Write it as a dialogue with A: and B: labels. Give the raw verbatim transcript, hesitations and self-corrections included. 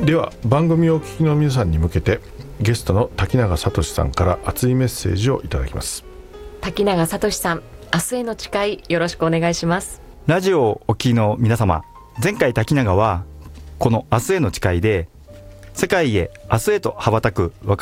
A: では番組をお聞きの皆さんに向けてゲストの滝永聡さんから熱いメッセージをいただきます。
B: 滝永聡さん、明日への誓いよろしくお願いします。
C: ラジオをお聞きの皆様、前回滝永はこの明日への誓いで世界へ明日へと羽ばたく若